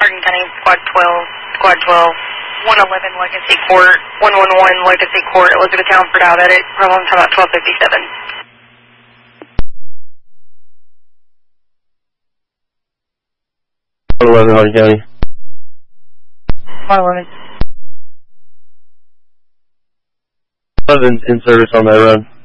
Hardin County, Squad 12, 111 Legacy Court, 111 Legacy Court, Elizabethtown for diabetic, problem time about 12:57. 111 Hardin County. 111. In service on that run.